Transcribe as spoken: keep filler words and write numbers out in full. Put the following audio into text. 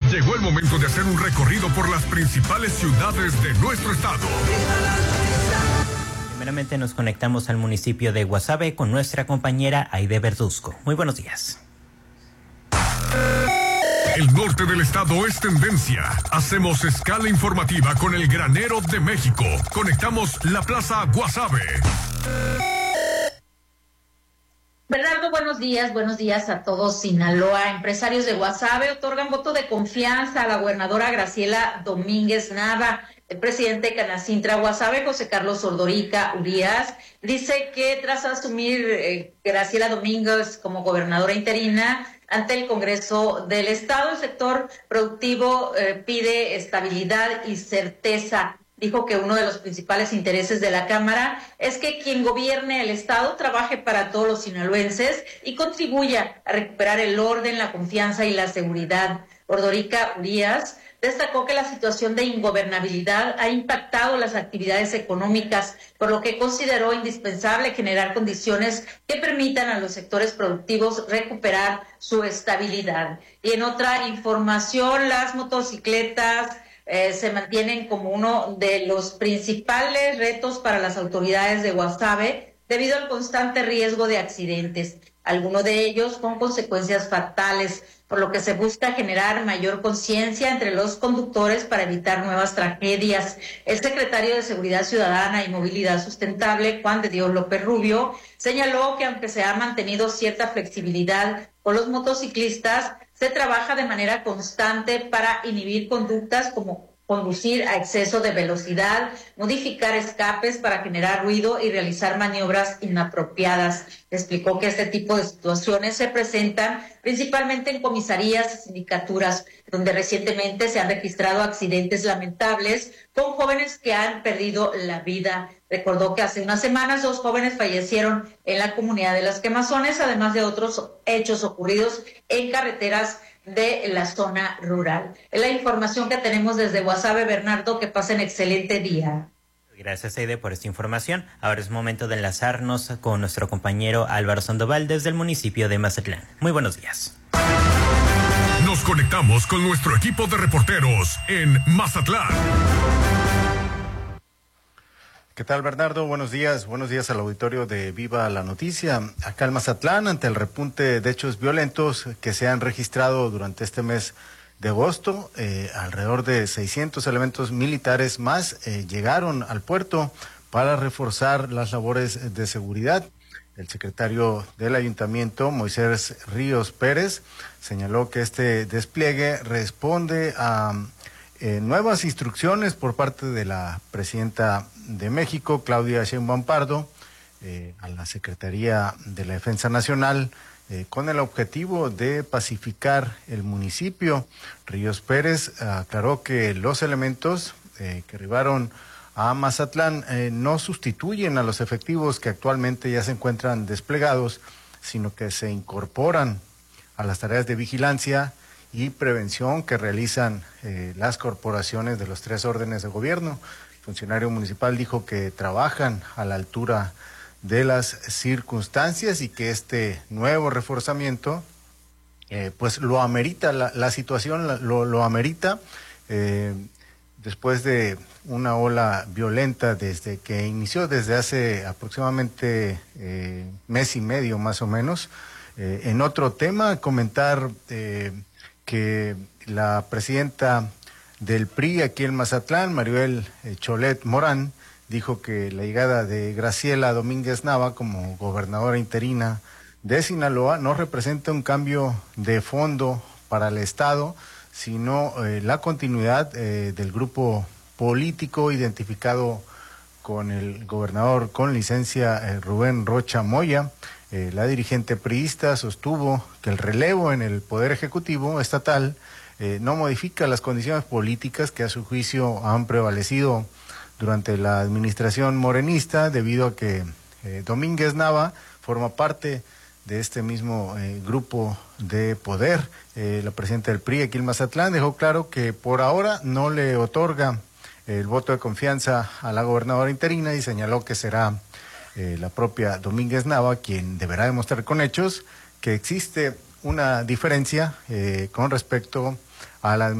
Llegó el momento de hacer un recorrido por las principales ciudades de nuestro estado. Primeramente nos conectamos al municipio de Guasave con nuestra compañera Aide Verduzco. Muy buenos días. El norte del estado es tendencia. Hacemos escala informativa con el granero de México. Conectamos la Plaza Guasave. Bernardo, buenos días, buenos días a todos. Sinaloa, empresarios de Guasave otorgan voto de confianza a la gobernadora Graciela Domínguez Nava. El presidente de Canacintra Guasave, José Carlos Ordorica Urías, dice que tras asumir eh, Graciela Domínguez como gobernadora interina ante el Congreso del Estado, el sector productivo eh, pide estabilidad y certeza. Dijo que uno de los principales intereses de la Cámara es que quien gobierne el Estado trabaje para todos los sinaloenses y contribuya a recuperar el orden, la confianza y la seguridad. Ordorica Urías destacó que la situación de ingobernabilidad ha impactado las actividades económicas, por lo que consideró indispensable generar condiciones que permitan a los sectores productivos recuperar su estabilidad. Y en otra información, las motocicletas Eh, se mantienen como uno de los principales retos para las autoridades de Guasave debido al constante riesgo de accidentes, algunos de ellos con consecuencias fatales, por lo que se busca generar mayor conciencia entre los conductores para evitar nuevas tragedias. El secretario de Seguridad Ciudadana y Movilidad Sustentable, Juan de Dios López Rubio, señaló que aunque se ha mantenido cierta flexibilidad con los motociclistas, se trabaja de manera constante para inhibir conductas como conducir a exceso de velocidad, modificar escapes para generar ruido y realizar maniobras inapropiadas. Explicó que este tipo de situaciones se presentan principalmente en comisarías y sindicaturas, donde recientemente se han registrado accidentes lamentables con jóvenes que han perdido la vida. Recordó que hace unas semanas dos jóvenes fallecieron en la comunidad de Las Quemazones, además de otros hechos ocurridos en carreteras de la zona rural. Es la información que tenemos desde Guasave. Bernardo, que pasen excelente día. Gracias, Aide, por esta información. Ahora es momento de enlazarnos con nuestro compañero Álvaro Sandoval desde el municipio de Mazatlán. Muy buenos días. Nos conectamos con nuestro equipo de reporteros en Mazatlán. ¿Qué tal, Bernardo? Buenos días. Buenos días al auditorio de Viva la Noticia. Acá en Mazatlán, ante el repunte de hechos violentos que se han registrado durante este mes de agosto, eh, alrededor de seiscientos elementos militares más eh, llegaron al puerto para reforzar las labores de seguridad. El secretario del Ayuntamiento, Moisés Ríos Pérez, señaló que este despliegue responde a eh, nuevas instrucciones por parte de la presidenta de México, Claudia Sheinbaum Pardo, eh, a la Secretaría de la Defensa Nacional, eh, con el objetivo de pacificar el municipio. Ríos Pérez aclaró que los elementos eh, que arribaron a Mazatlán eh, no sustituyen a los efectivos que actualmente ya se encuentran desplegados, sino que se incorporan a las tareas de vigilancia y prevención que realizan eh, las corporaciones de los tres órdenes de gobierno. El funcionario municipal dijo que trabajan a la altura de las circunstancias y que este nuevo reforzamiento eh, pues lo amerita, la, la situación la, lo, lo amerita eh, después de una ola violenta desde que inició desde hace aproximadamente eh, mes y medio más o menos. Eh, en otro tema, comentar eh, que la presidenta del P R I aquí en Mazatlán, Maribel eh, Cholet Morán, dijo que la llegada de Graciela Domínguez Nava como gobernadora interina de Sinaloa no representa un cambio de fondo para el Estado, sino eh, la continuidad eh, del grupo político identificado con el gobernador con licencia eh, Rubén Rocha Moya. Eh, la dirigente priista sostuvo que el relevo en el Poder Ejecutivo Estatal eh, no modifica las condiciones políticas que a su juicio han prevalecido durante la administración morenista, debido a que eh, Domínguez Nava forma parte de este mismo eh, grupo de poder. Eh, la presidenta del P R I aquí en Mazatlán dejó claro que por ahora no le otorga el voto de confianza a la gobernadora interina y señaló que será eh, la propia Domínguez Nava quien deberá demostrar con hechos que existe una diferencia eh, con respecto a la